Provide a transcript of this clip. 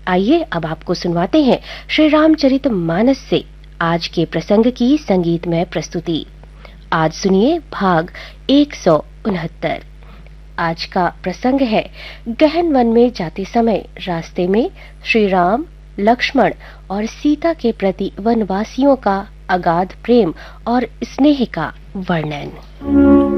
आइए अब आपको सुनवाते हैं श्री रामचरितमानस से आज के प्रसंग की संगीतमय प्रस्तुति। आज सुनिए भाग 169। आज का प्रसंग है गहन वन में जाते समय रास्ते में श्री राम, लक्ष्मण और सीता के प्रति वनवासियों का अगाध प्रेम और स्नेह का वर्णन।